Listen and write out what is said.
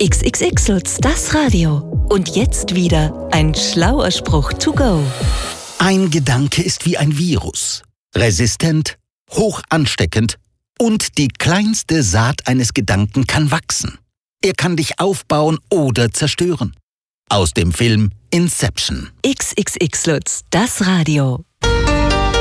XXX-Lutz, das Radio. Und jetzt wieder ein schlauer Spruch to go. Ein Gedanke ist wie ein Virus. Resistent, hoch ansteckend und die kleinste Saat eines Gedanken kann wachsen. Er kann dich aufbauen oder zerstören. Aus dem Film Inception. XXX-Lutz, das Radio.